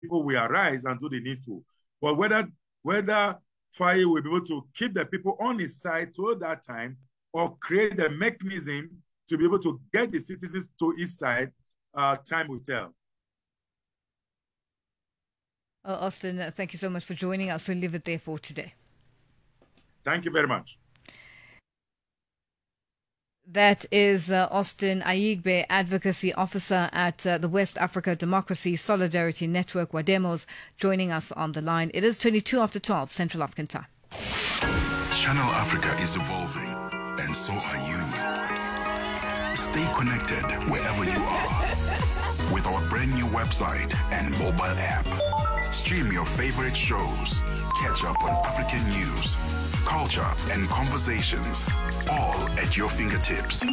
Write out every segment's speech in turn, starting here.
people will arise and do the needful. But whether Faye will be able to keep the people on his side till that time or create a mechanism to be able to get the citizens to his side, time will tell. Austin, thank you so much for joining us. We'll leave it there for today. Thank you very much. That is Austin Ayigbe, Advocacy Officer at the West Africa Democracy Solidarity Network, WADEMOS, joining us on the line. It is 22 after 12, Central African time. Channel Africa is evolving, and so are you. Stay connected wherever you are with our brand new website and mobile app. Stream your favorite shows, catch up on African news, culture, and conversations, all at your fingertips.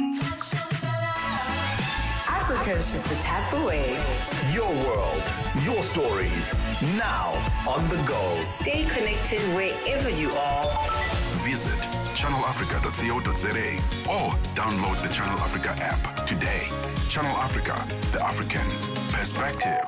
Africa is just a tap away. Your world, your stories, now on the go. Stay connected wherever you are. Visit channelafrica.co.za or download the Channel Africa app today. Channel Africa, the African perspective.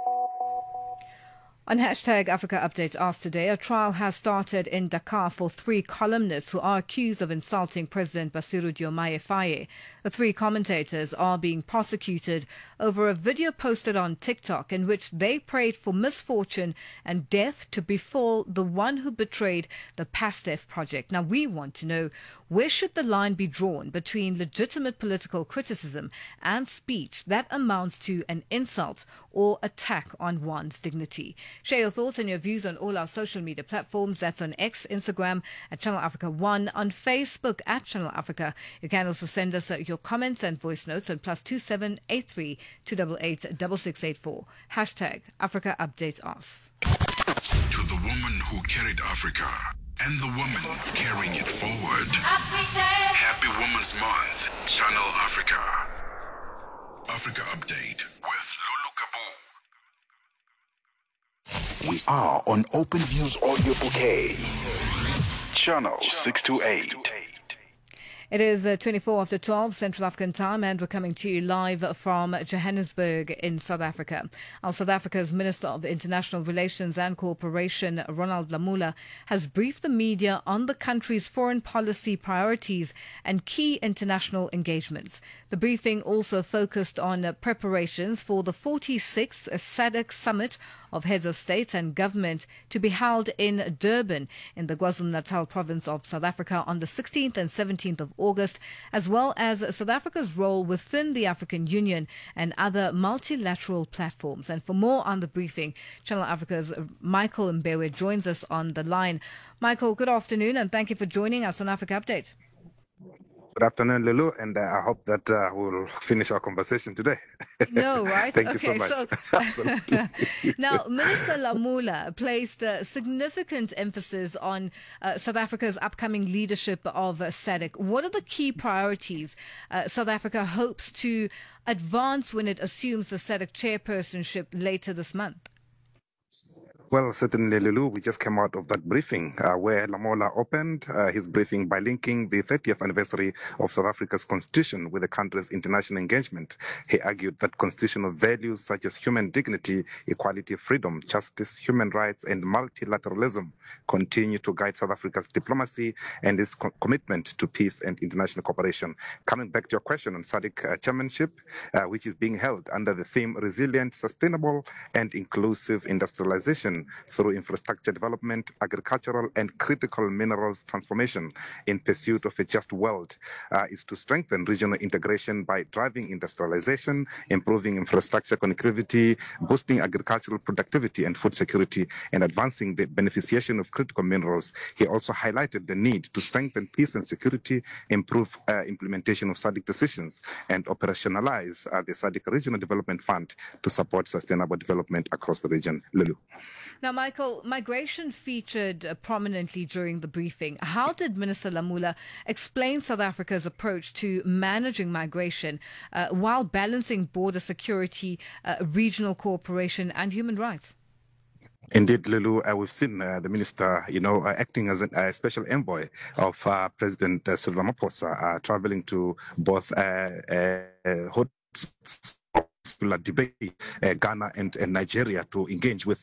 On hashtag Africa Update Asked today, a trial has started in Dakar for 3 columnists who are accused of insulting President Bassirou Diomaye Faye. The 3 commentators are being prosecuted over a video posted on TikTok in which they prayed for misfortune and death to befall the one who betrayed the PASTEF project. Now, we want to know, where should the line be drawn between legitimate political criticism and speech that amounts to an insult or attack on one's dignity? Share your thoughts and your views on all our social media platforms. That's on X, Instagram at Channel Africa 1, on Facebook at Channel Africa. You can also send us your comments and voice notes on +27 83 288 6684. Hashtag Africa Update Us. To the woman who carried Africa and the woman carrying it forward. Africa. Happy Women's Month, Channel Africa. Africa Update with Lulu Kabu. We are on Open Views Audio Bouquet. Channel 628. It is 24 after 12 Central African time, and we're coming to you live from Johannesburg in South Africa. Our South Africa's Minister of International Relations and Cooperation, Ronald Lamola, has briefed the media on the country's foreign policy priorities and key international engagements. The briefing also focused on preparations for the 46th SADC Summit of Heads of State and Government to be held in Durban in the KwaZulu-Natal province of South Africa on the 16th and 17th of August, as well as South Africa's role within the African Union and other multilateral platforms. And for more on the briefing, Channel Africa's Michael Mbewe joins us on the line. Michael, good afternoon, and thank you for joining us on Africa Update. Good afternoon, Lulu, and I hope that we'll finish our conversation today. No, right? Thank you so much. Now, Minister Lamola placed significant emphasis on South Africa's upcoming leadership of SADC. What are the key priorities South Africa hopes to advance when it assumes the SADC chairpersonship later this month? Well, certainly, Lulu, we just came out of that briefing where Lamola opened his briefing by linking the 30th anniversary of South Africa's constitution with the country's international engagement. He argued that constitutional values such as human dignity, equality, freedom, justice, human rights, and multilateralism continue to guide South Africa's diplomacy and its commitment to peace and international cooperation. Coming back to your question on SADC chairmanship, which is being held under the theme Resilient, Sustainable, and Inclusive Industrialization through infrastructure development, agricultural and critical minerals transformation in pursuit of a just world, is to strengthen regional integration by driving industrialization, improving infrastructure connectivity, boosting agricultural productivity and food security, and advancing the beneficiation of critical minerals. He also highlighted the need to strengthen peace and security, improve implementation of SADC decisions, and operationalize the SADC Regional Development Fund to support sustainable development across the region. Lulu. Now, Michael, migration featured prominently during the briefing. How did Minister Lamola explain South Africa's approach to managing migration while balancing border security, regional cooperation, and human rights? Indeed, Lulu, we've seen the minister, acting as a special envoy of President Cyril Ramaphosa, traveling to both hotspots debate, Ghana and Nigeria to engage with